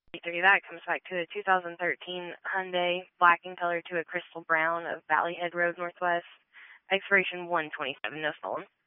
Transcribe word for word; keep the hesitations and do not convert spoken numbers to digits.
Three that comes back to a two thousand thirteen Hyundai, black in color to a crystal brown of Valley Head Road Northwest. Expiration one twenty-seven, no stolen.